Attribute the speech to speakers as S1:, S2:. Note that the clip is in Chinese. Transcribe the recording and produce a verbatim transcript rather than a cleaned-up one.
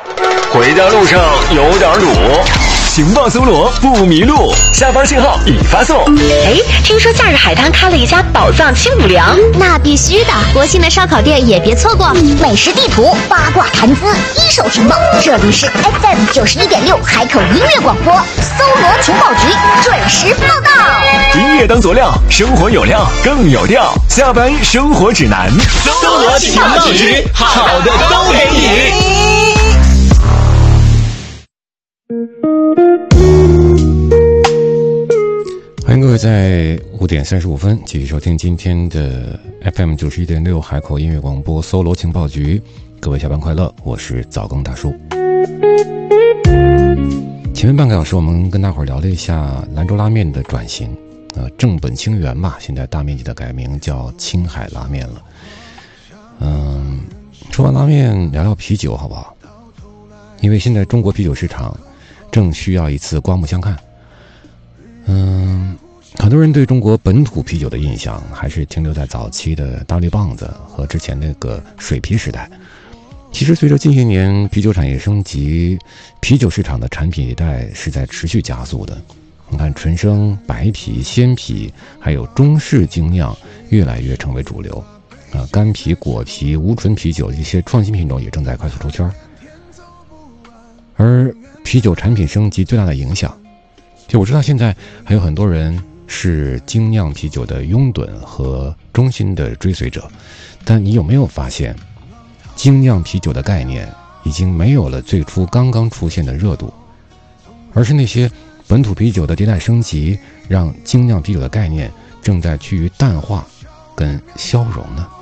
S1: 回家路上有点堵，情报搜罗不迷路，下班信号已发送。
S2: 哎，听说假日海滩开了一家宝藏清补凉，
S3: 那必须的。国庆的烧烤店也别错过，美食地图、八卦谈资、一手情报，这里是 F M 九十一点六海口音乐广播，搜罗情报局准时报道。
S1: 音乐当佐料，生活有料更有调。下班生活指南，搜罗情报局，好的都给你。
S4: 欢迎各位在五点三十五分继续收听今天的 F M 九十一点六海口音乐广播搜罗情报局。各位下班快乐，我是早更大叔。前面半个小时我们跟大伙儿聊了一下兰州拉面的转型，呃，正本清源嘛，现在大面积的改名叫青海拉面了。嗯，说完拉面，聊聊啤酒好不好？因为现在中国啤酒市场正需要一次刮目相看。嗯，很多人对中国本土啤酒的印象还是停留在早期的大绿棒子和之前那个水啤时代。其实随着近些年啤酒产业升级，啤酒市场的产品迭代是在持续加速的。你看纯生、白啤、鲜啤还有中式精酿越来越成为主流啊，干啤、果啤、无醇啤酒一些创新品种也正在快速出圈。而啤酒产品升级最大的影响，就我知道现在还有很多人是精酿啤酒的拥趸和衷心的追随者，但你有没有发现精酿啤酒的概念已经没有了最初刚刚出现的热度，而是那些本土啤酒的迭代升级让精酿啤酒的概念正在趋于淡化跟消融呢？